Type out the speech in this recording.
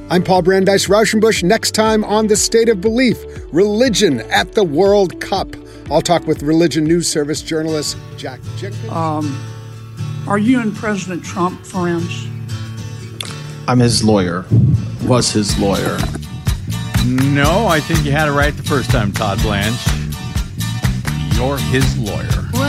I'm Paul Brandeis Rauschenbusch. Next time on The State of Belief, religion at the World Cup. I'll talk with Religion News Service journalist Jack Jenkins. Are you and President Trump friends? I'm his lawyer. Was his lawyer. No, I think you had it right the first time, Todd Blanche. You're his lawyer.